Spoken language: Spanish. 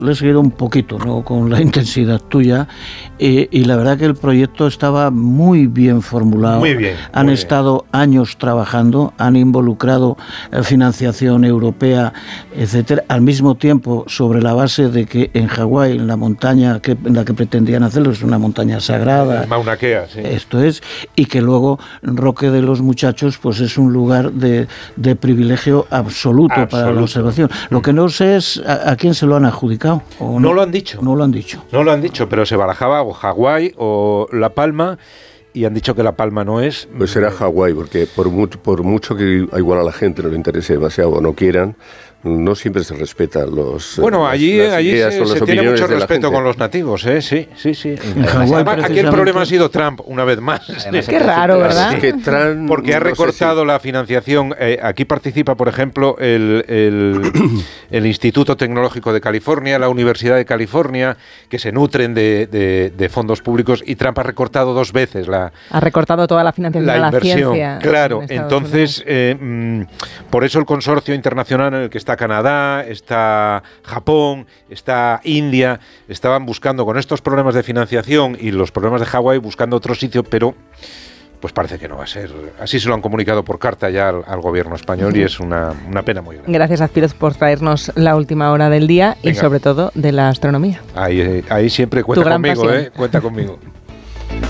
le he seguido un poquito, no con la intensidad tuya, y la verdad que el proyecto estaba muy bien formulado. Muy bien. Han estado años trabajando, han involucrado financiación europea, etcétera, al mismo tiempo sobre la base de que en Hawái, en la montaña en la que pretendían hacerlo, es una montaña sagrada. Mauna Kea, sí. Esto es, y que luego Roque de los Muchachos pues es un lugar de privilegio absoluto para la observación. Lo que no sé es a quién se lo han adjudicado. ¿O no lo han dicho? No lo han dicho. No lo han dicho, pero se barajaba o Hawái o La Palma, y han dicho que La Palma no es. Pues será Hawái, porque por mucho que igual a la gente no le interese demasiado o no quieran, no siempre se respetan los... Bueno, allí se tiene mucho respeto con los nativos, ¿eh? Sí. Aquí el problema ha sido Trump, una vez más. Qué raro, ¿verdad? Que Trump, porque ha recortado la financiación. Aquí participa, por ejemplo, el Instituto Tecnológico de California, la Universidad de California, que se nutren de fondos públicos, y Trump ha recortado 2 veces ha recortado toda la financiación de la inversión. Ciencia. Claro, entonces, por eso el consorcio internacional en el que está Canadá, está Japón, está India, estaban buscando, con estos problemas de financiación y los problemas de Hawái, buscando otro sitio, pero pues parece que no va a ser. Así se lo han comunicado por carta ya al gobierno español, y es una pena muy grande. Gracias, Azpiroz, por traernos la última hora del día. Venga. Y sobre todo de la astronomía. Ahí siempre cuenta conmigo, cuenta conmigo.